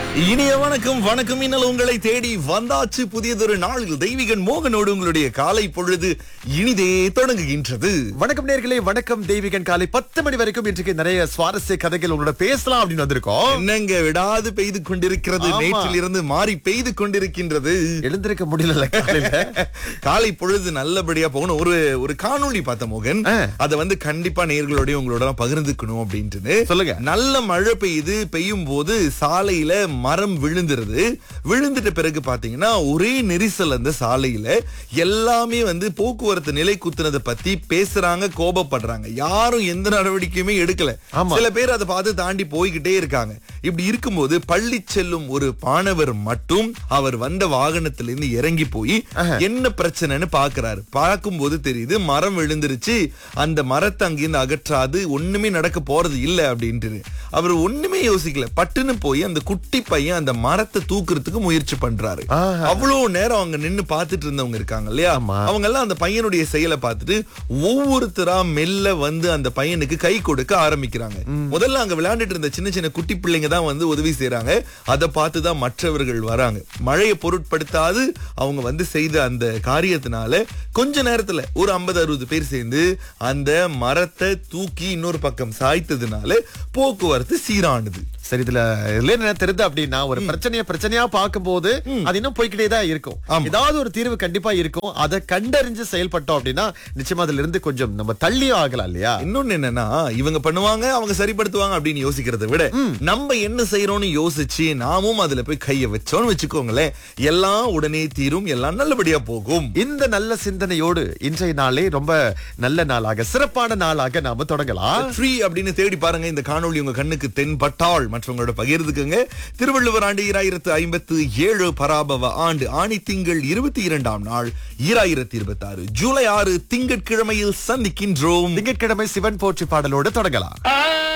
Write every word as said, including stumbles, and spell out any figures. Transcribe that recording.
இனிய வணக்கம் வணக்கம் இன்னல் உங்களை தேடி வந்தாச்சு. புதியதொரு நாளில் தெய்வீகன் மோகனோடு உங்களுடைய காலை பொழுது இனிதே தொடங்குகின்றது. வணக்கம் நேர்களே, வணக்கம் தெய்வீகன். காலை பத்து மணி வரைக்கும் இன்றைக்கு நிறைய சுவாரஸ்ய கதைகள் உங்களோட பேசலாம் அப்படின்னு வந்திருக்கோம். என்னங்க விடாது பெய்து கொண்டிருக்கிறது, ஆமா. நேற்றில் இருந்து மாறி பெய்து கொண்டிருக்கின்றது. எழுந்திருக்க முடியல காலையில. காலை பொழுது நல்லபடியா போகணும். ஒரு ஒரு காணொளி பார்த்த மோகன், ஆ. அதை வந்து கண்டிப்பா நேர்களோட உங்களோட பகிர்ந்துக்கணும் அப்படின்ட்டு. சொல்லுங்க. நல்ல மழை பெய்யுது, பெய்யும் போது சாலையில மரம் விழுந்துருது. விழுந்துட்ட பிறகு பாத்தீங்கன்னா ஒரே நெரிசல் அந்த சாலையில. எல்லாமே வந்து போக்குவரத்து நிலை குத்துனதை பத்தி பேசுறாங்க, கோபப்படுறாங்க. யாரும் எந்த நடவடிக்கையுமே எடுக்கல. ஆமா. சில பேர் அதை பார்த்து தாண்டி போய்கிட்டே இருக்காங்க. இப்படி இருக்கும்போது பள்ளி செல்லும் ஒரு மாணவர் மட்டும் அவர் வந்த வாகனத்திலிருந்து இறங்கி போய் என்ன பிரச்சனைன்னு பாக்குறாரு. பார்க்கும்போது தெரியுது மரம் விழுந்துருச்சு, அந்த மரத்தை அங்கிருந்து அகற்றாது ஒண்ணுமே நடக்க போறது இல்ல அப்படின்ட்டு அவர் ஒண்ணுமே யோசிக்கல. பட்டுன்னு போய் அந்த குட்டி பையன் அந்த மரத்தை தூக்குறதுக்கு முயற்சி பண்றாரு. ஆஹா. அவ்வளவு நேரம் அவங்க நின்னு பாத்துட்டு இருந்தவங்க இருக்காங்க இல்லையா, ஆமா. அவங்க எல்லாம் அந்த பையனுடைய செயலை பார்த்துட்டு ஒவ்வொருத்தரா மெல்ல வந்து அந்த பையனுக்கு கை கொடுக்க ஆரம்பிக்கிறாங்க. முதல்ல அங்க விளையாண்டுட்டு இருந்த சின்ன சின்ன குட்டி பிள்ளைங்க தான் வந்து உதவி செய்யறாங்க. அதை பார்த்துதான் மற்றவர்கள் வராங்க. மழையை பொருட்படுத்தாது அவங்க வந்து செய்த அந்த காரியத்தினால கொஞ்ச நேரத்துல ஒரு ஐம்பது அறுபது பேர் சேர்ந்து அந்த மரத்தை தூக்கி இன்னொரு பக்கம் சாய்த்ததுனால போக்குவரத்து சீரானது. சரி, இதுல இதுல என்ன தெரியுது அப்படின்னா, ஒரு பிரச்சனைய பிரச்சனையா பார்க்கும்போது அது இன்னும் போய்கிட்டே தான் இருக்கும். ஆமா. ஏதாவது ஒரு தீர்வு கண்டிப்பா இருக்கும். அதை கண்டறிஞ்சு செயல்பட்டோம் அப்படின்னா நிச்சயமா அதுல இருந்து கொஞ்சம் நம்ம தள்ளியும் ஆகலாம் இல்லையா? இன்னொன்னு என்னன்னா, இவங்க பண்ணுவாங்க அவங்க சரிப்படுத்துவாங்க அப்படின்னு யோசிக்கிறதை விட நம்ம என்ன செய்யறோம்னு யோசிச்சு நாமும் அதுல போய் கைய வச்சோம்னு வச்சுக்கோங்களேன், எல்லாம் உடனே தீரும், எல்லாம் நல்லபடியா போகும். இந்த நல்ல சிந்தனையோடு இன்றைய நாளே ரொம்ப நல்ல நாளாக, சிறப்பான நாளாக நாம தொடங்கலாம். ஃப்ரீ அப்படின்னு தேடி பாருங்க. இந்த காணொளி உங்க கண்ணுக்கு தென்பட்டால் மற்றவங்களோட பகிர்ந்துக்குங்க. திருவள்ளுவர் ஆண்டு ஈராயிரத்து ஐம்பத்து ஏழு பராபவ ஆண்டு ஆணி திங்கள் இருபத்தி இரண்டாம் நாள் ஈராயிரத்தி இருபத்தி ஆறு ஜூலை ஆறு திங்கட்கிழமையில் சந்திக்கின்றோம். திங்கட்கிழமை சிவன் போற்றி பாடலோடு தொடங்கலாம்.